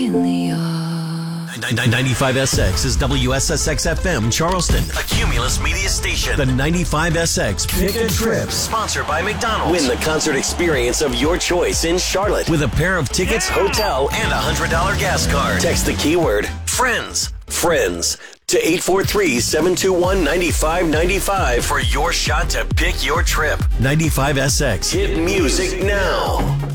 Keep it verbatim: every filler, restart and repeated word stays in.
In the yard. ninety-five S X is W S S X F M Charleston, a Cumulus media station. The ninety-five S X Pick a Trip, sponsored by McDonald's. Win the concert experience of your choice in Charlotte with a pair of tickets, yeah. hotel, and a one hundred dollars gas card. Text the keyword FRIENDS, FRIENDS to eight four three, seven two one, nine five nine five for your shot to pick your trip. ninety-five S X. Hit music now.